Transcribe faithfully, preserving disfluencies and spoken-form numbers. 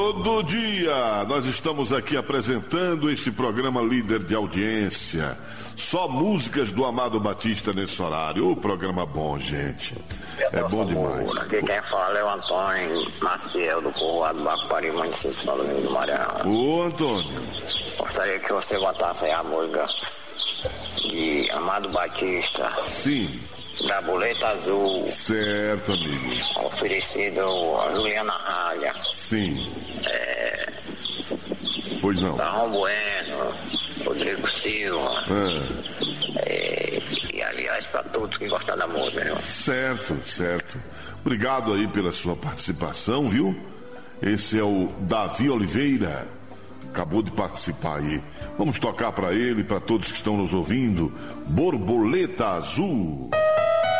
Todo dia nós estamos aqui apresentando este programa líder de audiência. Só músicas do Amado Batista nesse horário. O programa bom, gente. É bom demais. Aqui quem fala é o Antônio Maciel, do povoado do Bacupari, município de São Domingos do Maranhão. Ô, Antônio. Gostaria que você botasse aí a música de Amado Batista. Sim. Da Boleta Azul. Certo, amigo. Oferecido a Juliana Ralha. Sim. É... Pois não. Barrão Bueno, Rodrigo Silva. Ah. É... E aliás, para todos que gostam da música, viu? Certo, certo. Obrigado aí pela sua participação, viu? Esse é o Davi Oliveira. Acabou de participar aí. Vamos tocar para ele, para todos que estão nos ouvindo. Borboleta Azul.